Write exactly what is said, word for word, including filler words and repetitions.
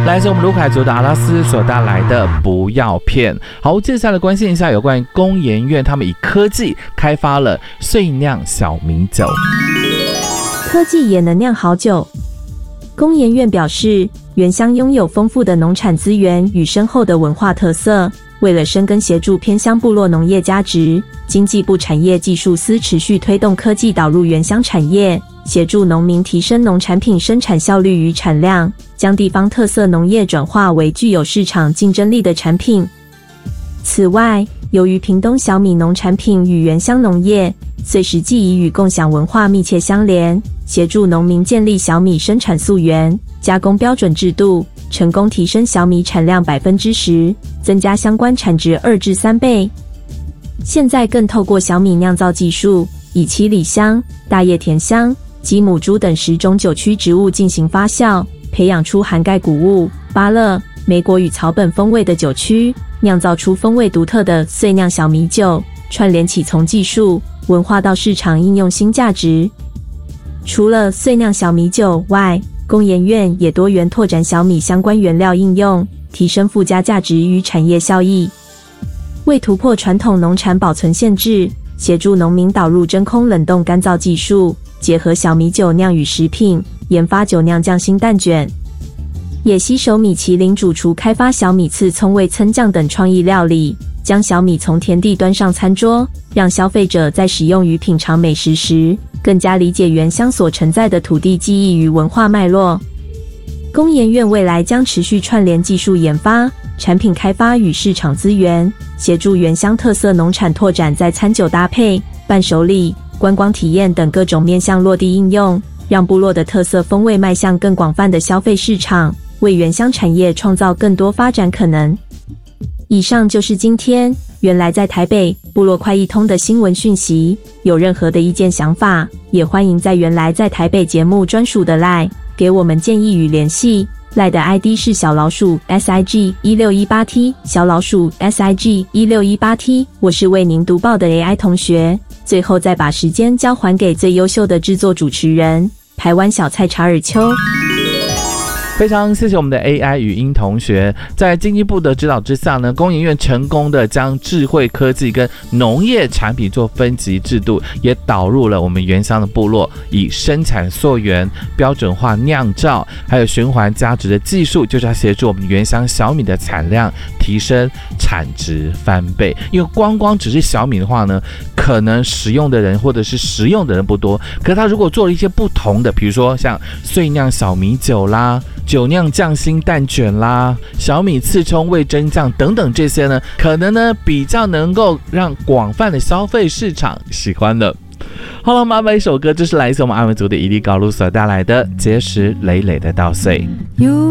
来自我们卢凯族的阿拉斯所带来的不要骗。好，接下来关心一下有关于工研院，他们以科技开发了碎酿小米酒。 科技也能酿好酒。工研院表示，原乡拥有丰富的农产资源与深厚的文化特色，为了深耕协助偏乡部落农业价值，经济部产业技术司持续推动科技导入原乡产业，协助农民提升农产品生产效率与产量，将地方特色农业转化为具有市场竞争力的产品。此外，由于屏东小米农产品与原乡农业、碎石记忆与共享文化密切相连，协助农民建立小米生产溯源、加工标准制度，成功提升小米产量 百分之十， 增加相关产值二至三倍。现在更透过小米酿造技术，以七里香、大叶甜香、鸡母猪等十种酒曲植物进行发酵，培养出含钙谷物、芭乐、莓果与草本风味的酒曲，酿造出风味独特的碎酿小米酒，串联起从技术、文化到市场应用新价值。除了碎酿小米酒外，工研院也多元拓展小米相关原料应用，提升附加价值与产业效益。为突破传统农产保存限制，协助农民导入真空冷冻干燥技术，结合小米酒酿与食品，研发酒酿酱心蛋卷。也携手米其林主厨开发小米刺葱味噌酱等创意料理，将小米从田地端上餐桌，让消费者在使用与品尝美食时，更加理解原乡所承载的土地记忆与文化脉络。工研院未来将持续串联技术研发、产品开发与市场资源，协助原乡特色农产拓展在餐酒搭配、伴手礼、观光体验等各种面向落地应用，让部落的特色风味迈向更广泛的消费市场，为原乡产业创造更多发展可能。以上就是今天原来在台北部落快易通的新闻讯息，有任何的意见想法，也欢迎在原来在台北节目专属的 LINE 给我们建议与联系。LINE 的 I D 是小老鼠 S I G 一六一八 T， 小老鼠 S I G 一六一八 T， 我是为您读报的 A I 同学。最后再把时间交还给最优秀的制作主持人台湾小菜查尔丘。 非常谢谢我们的 A I 语音同学，在经济部的指导之下呢，工研院成功的将智慧科技跟农业产品做分级制度，也导入了我们原乡的部落，以生产溯源、标准化酿造，还有循环加值的技术，就是要协助我们原乡小米的产量提升，产值翻倍。因为光光只是小米的话呢，可能使用的人或者是食用的人不多，可是他如果做了一些不同的，比如说像碎酿小米酒啦、酒酿酱心蛋卷啦、小米刺葱味噌酱等等，这些呢，可能呢比较能够让广泛的消费市场喜欢的。好了，我们安排一首歌，这是来自我们阿美族的伊利高卢所带来的结实累累的稻穗。